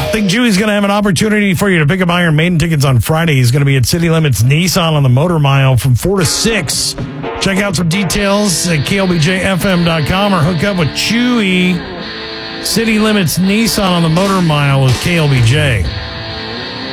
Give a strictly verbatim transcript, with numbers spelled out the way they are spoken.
I think Chewy's going to have an opportunity for you to pick up Iron Maiden tickets on Friday. He's going to be at City Limits Nissan on the Motor Mile from four to six. Check out some details at K L B J F M dot com or hook up with Chewy. City Limits Nissan on the Motor Mile with K L B J.